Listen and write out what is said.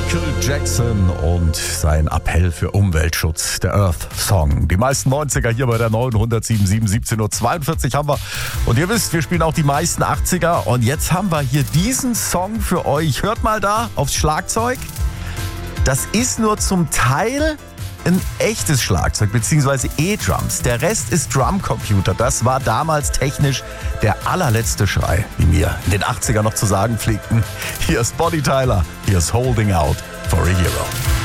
Michael Jackson und sein Appell für Umweltschutz, der Earth Song. Die meisten 90er hier bei der 907.7, 17.42 Uhr haben wir. Und ihr wisst, wir spielen auch die meisten 80er. Und jetzt haben wir hier diesen Song für euch. Hört mal da aufs Schlagzeug. Das ist nur zum Teil ein echtes Schlagzeug, beziehungsweise E-Drums. Der Rest ist Drumcomputer. Das war damals technisch der allerletzte Schrei, wie wir in den 80er noch zu sagen pflegten. Hier ist Bonnie Tyler, hier ist Holding Out for a Hero.